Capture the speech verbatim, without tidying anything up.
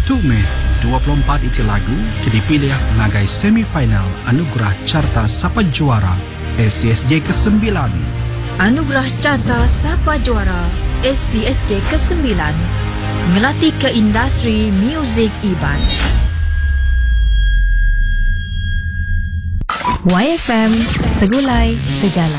satu Mei dua puluh empat itu lagu dipilih sebagai semifinal Anugerah Carta Sapa Juara S C S J kesembilan. Anugerah Carta Sapa Juara S C S J kesembilan ngelatih ke industri muzik Iban. Y F M Segulai Sejalan.